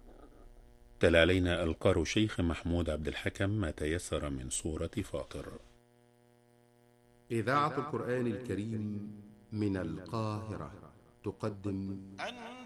تلا علينا القار شيخ محمود عبد الحكم ما تيسر من سورة فاطر. إذاعة القرآن الكريم من القاهرة تقدم